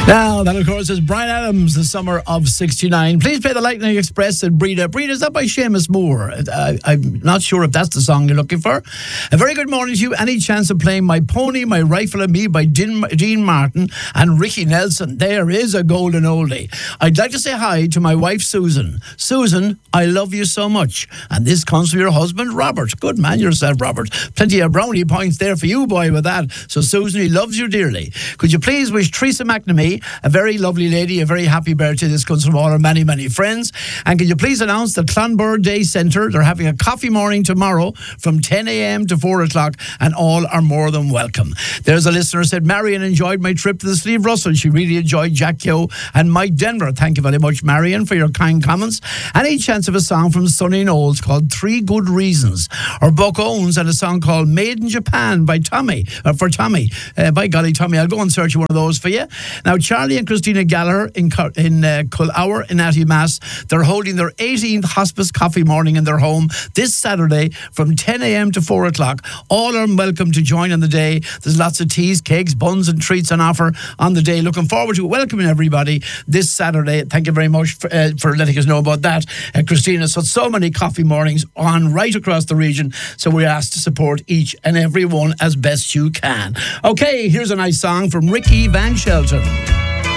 Now, that of course is Bryan Adams, The Summer of 69. Please play the Lightning Express and Breda. Breda's up by Seamus Moore. I'm not sure if that's the song you're looking for. A very good morning to you. Any chance of playing My Pony, My Rifle and Me by Dean Martin and Ricky Nelson? There is a golden oldie. I'd like to say hi to my wife, Susan. Susan, I love you so much. And this comes from your husband, Robert. Good man yourself, Robert. Plenty of brownie points there for you, boy, with that. So, Susan, he loves you dearly. Could you please wish Teresa McNamee, a very lovely lady, a very happy birthday. This comes from all our many, many friends. And can you please announce that Clonbur Day Centre, they're having a coffee morning tomorrow from 10 a.m. to 4 o'clock, and all are more than welcome. There's a listener who said, Marion enjoyed my trip to the Slieve Russell. She really enjoyed Jack Keogh and Mike Denver. Thank you very much, Marion, for your kind comments. Any chance of a song from Sonny Knowles called Three Good Reasons? Or Buck Owens and a song called Made in Japan by Tommy, for Tommy. By golly, Tommy, I'll go and search one of those for you. Now, Charlie and Christina Gallagher in Cullour in Attymass, they're holding their 18th hospice coffee morning in their home this Saturday from 10 a.m. to 4 o'clock. All are welcome to join on the day. There's lots of teas, cakes, buns and treats on offer on the day. Looking forward to welcoming everybody this Saturday. Thank you very much for letting us know about that, Christina. So many coffee mornings on right across the region, so we're asked to support each and every one as best you can. Okay, here's a nice song from Ricky Van Shelton.